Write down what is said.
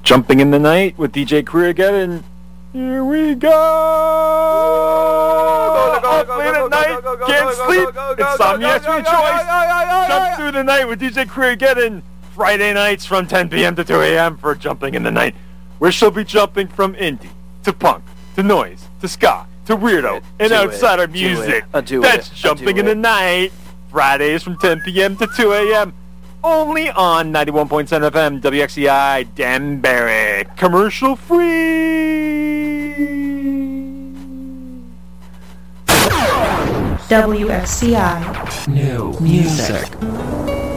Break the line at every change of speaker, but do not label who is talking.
Jumping in the Night with DJ Creergeddon. Here we go! Up late at night, can't sleep, insomnia's your choice. Jump through the night with DJ Creergeddon. Friday nights from 10 p.m. to 2 a.m. for Jumping in the Night, where she'll be jumping from indie to punk to noise to ska to weirdo and outsider music. That's Jumping in the Night. Fridays from 10 p.m. to 2 a.m. Only on 91.7 FM WXCI Danbury. Commercial free.
WXCI.
New music.